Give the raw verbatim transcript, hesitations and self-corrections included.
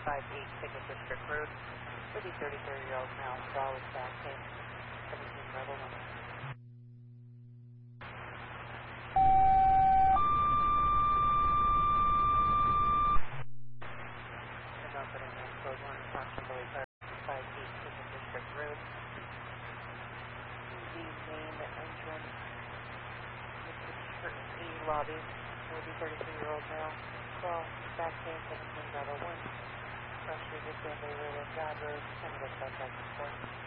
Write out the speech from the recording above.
five eight Ticket District Road. For the thirty-three-year-old male, crawl with back pain, seventeen level one. And opening in code one, approximately five eight Ticket District Road. The main entrance, Mister E lobby, for the thirty-three-year-old male, crawl, back pain, seventeen level one. Rush River, San Bay Road, Job Road, Canada South Texas Point.